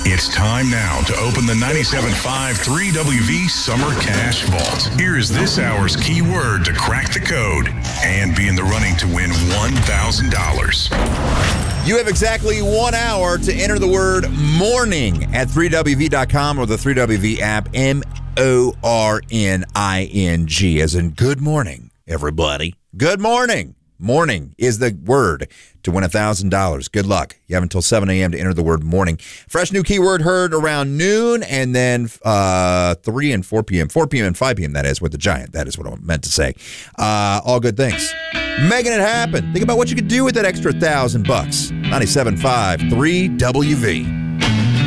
It's time now to open the 97.5 3WV Summer Cash Vault. Here is this hour's keyword to crack the code and be in the running to win $1,000. You have exactly 1 hour to enter the word morning at 3WV.com or the 3WV app, MORNING, as in good morning, everybody. Good morning. Morning is the word to win $1,000. Good luck. You have until 7 a.m. to enter the word morning. Fresh new keyword heard around noon and then 3 and 4 p.m. 4 p.m. and 5 p.m. That is with the giant. That is what I meant to say. All good things. Making it happen. Think about what you could do with that extra $1,000. 97.5 3WV.